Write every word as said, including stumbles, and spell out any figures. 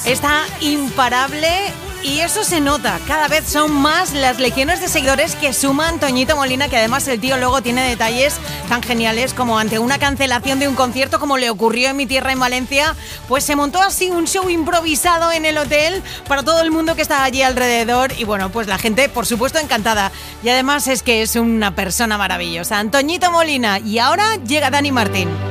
está imparable. Y eso se nota, cada vez son más las legiones de seguidores que suman Toñito Molina, que además el tío luego tiene detalles tan geniales como ante una cancelación de un concierto como le ocurrió en mi tierra en Valencia, pues se montó así un show improvisado en el hotel para todo el mundo que estaba allí alrededor y bueno, pues la gente por supuesto encantada y además es que es una persona maravillosa. Toñito Molina y ahora llega Dani Martín.